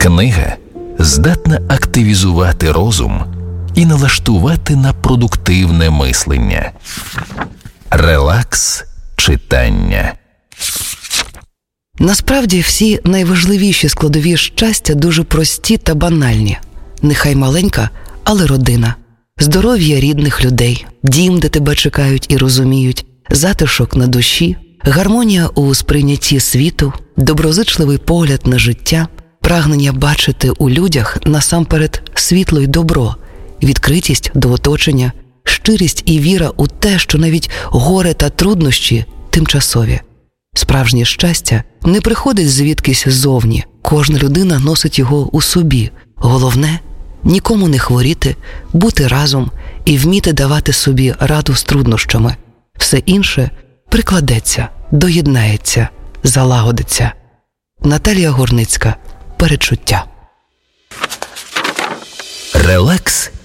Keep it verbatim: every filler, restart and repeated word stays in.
Книга здатна активізувати розум і налаштувати на продуктивне мислення. Релакс читання. Насправді, всі найважливіші складові щастя дуже прості та банальні. Нехай маленька, але родина. Здоров'я рідних людей, дім, де тебе чекають і розуміють, затишок на душі, гармонія у сприйнятті світу, доброзичливий погляд на життя, прагнення бачити у людях насамперед світло й добро, відкритість до оточення, щирість і віра у те, що навіть горе та труднощі тимчасові. Справжнє щастя не приходить звідкись ззовні, кожна людина носить його у собі. Головне – нікому не хворіти, бути разом і вміти давати собі раду з труднощами. Все інше прикладеться, доєднається, залагодиться. Наталія Горницька. Передчуття. Релакс